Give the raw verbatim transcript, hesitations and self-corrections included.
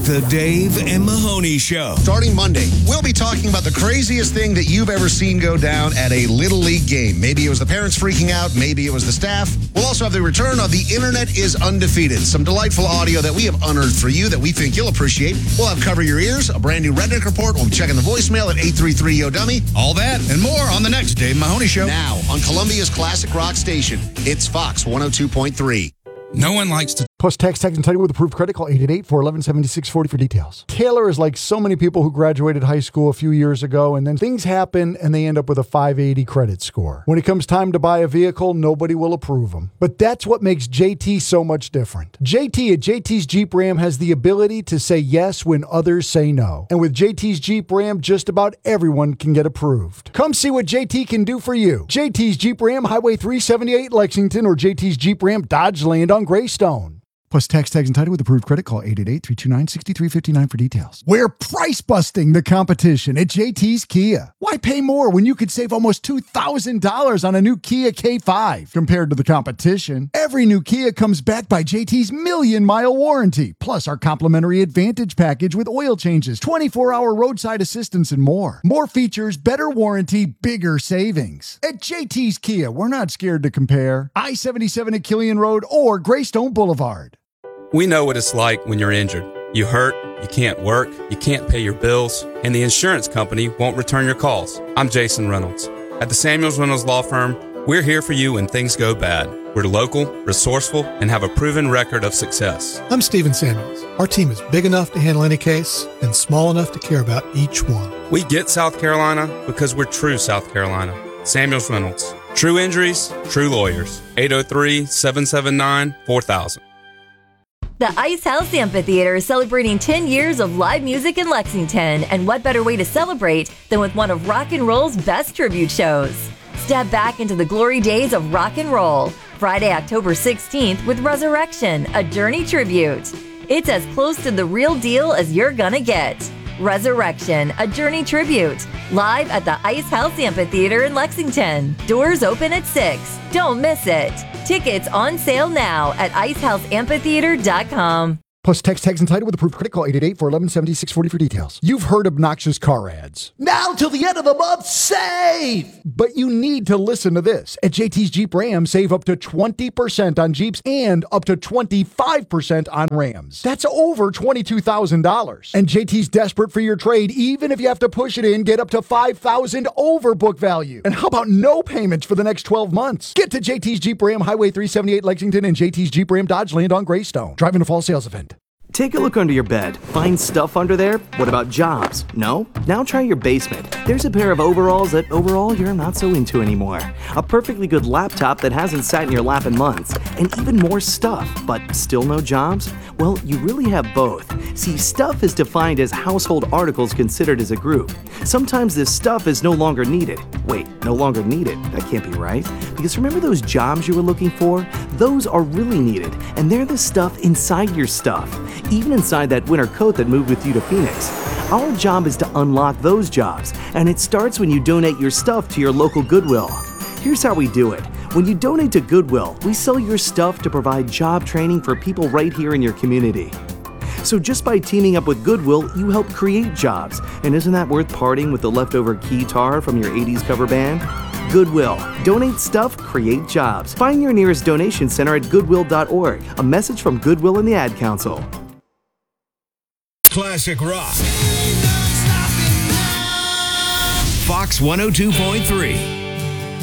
The Dave and Mahoney Show. Starting Monday, we'll be talking about the craziest thing that you've ever seen go down at a Little League game. Maybe it was the parents freaking out. Maybe it was the staff. We'll also have the return of The Internet is Undefeated. Some delightful audio that we have unearthed for you that we think you'll appreciate. We'll have Cover Your Ears, a brand new Redneck Report. We'll be checking the voicemail at eight three three Yo Dummy. All that and more on the next Dave Mahoney Show. Now, on Columbia's classic rock station, it's Fox one oh two point three. No one likes to... Plus, text, text, and title with approved credit. Call eight eight eight, four one one, seven six four zero for details. Taylor is like so many people who graduated high school a few years ago, and then things happen, and they end up with a five eighty credit score. When it comes time to buy a vehicle, nobody will approve them. But that's what makes J T so much different. J T at J T's Jeep Ram has the ability to say yes when others say no. And with J T's Jeep Ram, just about everyone can get approved. Come see what J T can do for you. J T's Jeep Ram, Highway three seventy-eight, Lexington, or J T's Jeep Ram, Dodge Land on Greystone. Plus, tax, tags, and title with approved credit. Call eight eight eight, three two nine, six three five nine for details. We're price busting the competition at J T's Kia. Why pay more when you could save almost two thousand dollars on a new Kia K five? Compared to the competition, every new Kia comes backed by J T's million-mile warranty, plus our complimentary Advantage package with oil changes, twenty-four hour roadside assistance, and more. More features, better warranty, bigger savings. At J T's Kia, we're not scared to compare. I seventy-seven at Killian Road or Greystone Boulevard. We know what it's like when you're injured. You hurt, you can't work, you can't pay your bills, and the insurance company won't return your calls. I'm Jason Reynolds. At the Samuels Reynolds Law Firm, we're here for you when things go bad. We're local, resourceful, and have a proven record of success. I'm Stephen Samuels. Our team is big enough to handle any case and small enough to care about each one. We get South Carolina because we're true South Carolina. Samuels Reynolds. True injuries, true lawyers. eight oh three, seven seven nine, four thousand. The Ice House Amphitheater is celebrating ten years of live music in Lexington, and what better way to celebrate than with one of rock and roll's best tribute shows? Step back into the glory days of rock and roll, Friday, October sixteenth with Resurrection, a Journey tribute. It's as close to the real deal as you're gonna get. Resurrection, a Journey tribute, live at the Ice House Amphitheater in Lexington. Doors open at six. Don't miss it. Tickets on sale now at ice house amphitheater dot com. Plus, text, tags, and title with approved credit. Call eight eight eight, four one one, seven six four zero for details. You've heard obnoxious car ads. Now till the end of the month, save! But you need to listen to this. At J T's Jeep Ram, save up to twenty percent on Jeeps and up to twenty-five percent on Rams. That's over twenty-two thousand dollars. And J T's desperate for your trade. Even if you have to push it in, get up to five thousand dollars over book value. And how about no payments for the next twelve months? Get to J T's Jeep Ram, Highway three seventy-eight, Lexington, and J T's Jeep Ram Dodge Land on Greystone. Driving a fall sales event. Take a look under your bed. Find stuff under there? What about jobs? No? Now try your basement. There's a pair of overalls that overall you're not so into anymore. A perfectly good laptop that hasn't sat in your lap in months. And even more stuff, but still no jobs? Well, you really have both. See, stuff is defined as household articles considered as a group. Sometimes this stuff is no longer needed. Wait, no longer needed? That can't be right. Because remember those jobs you were looking for? Those are really needed, and they're the stuff inside your stuff. Even inside that winter coat that moved with you to Phoenix. Our job is to unlock those jobs, and it starts when you donate your stuff to your local Goodwill. Here's how we do it. When you donate to Goodwill, we sell your stuff to provide job training for people right here in your community. So just by teaming up with Goodwill, you help create jobs. And isn't that worth parting with the leftover keytar from your eighties cover band? Goodwill. Donate stuff, create jobs. Find your nearest donation center at goodwill dot org. A message from Goodwill and the Ad Council. Classic rock. Fox one oh two point three.